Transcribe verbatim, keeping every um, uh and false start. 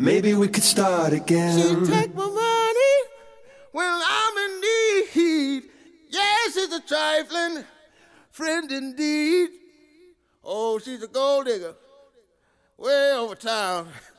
maybe we could start again. She take my money when I'm in need. Yes, she's a trifling friend indeed. Oh, she's a gold digger way over town.